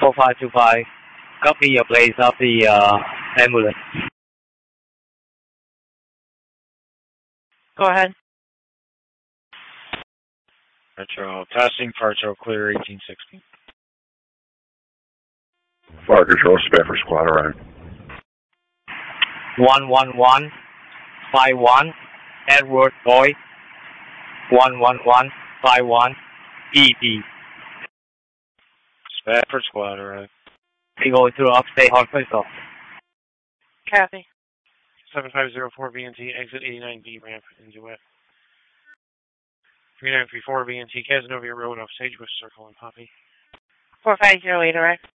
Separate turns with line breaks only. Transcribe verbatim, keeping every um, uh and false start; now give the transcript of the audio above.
four five two five. Copy your place of the uh, ambulance.
Go ahead.
Metro, passing Fargo, clear eighteen sixty.
Fire control, Spafford squad, alright.
one one one five one, Edward Boy. one one one five one, E D.
Spafford squad, alright.
We go to upstate hospital.
Kathy.
seven five zero four B N T, exit eighty-nine B ramp into it. three nine three four B N T, Casanova Road off Sagebush Circle and Poppy.
four five zero eight, alright.